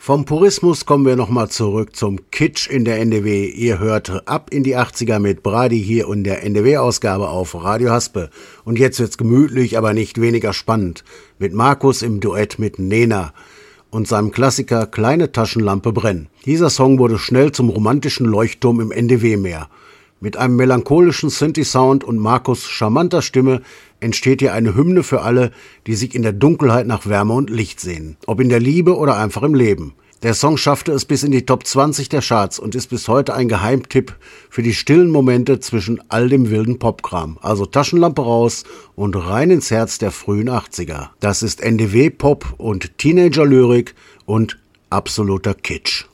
Vom Purismus kommen wir nochmal zurück zum Kitsch in der NDW. Ihr hört ab in die 80er mit Brady hier in der NDW-Ausgabe auf Radio Haspe. Und jetzt wird's gemütlich, aber nicht weniger spannend. Mit Markus im Duett mit Nena und seinem Klassiker Kleine Taschenlampe brennen. Dieser Song wurde schnell zum romantischen Leuchtturm im NDW-Meer. Mit einem melancholischen Synthi-Sound und Markus' charmanter Stimme entsteht hier eine Hymne für alle, die sich in der Dunkelheit nach Wärme und Licht sehnen. Ob in der Liebe oder einfach im Leben. Der Song schaffte es bis in die Top 20 der Charts und ist bis heute ein Geheimtipp für die stillen Momente zwischen all dem wilden Popkram. Also Taschenlampe raus und rein ins Herz der frühen 80er. Das ist NDW-Pop und Teenager-Lyrik und absoluter Kitsch.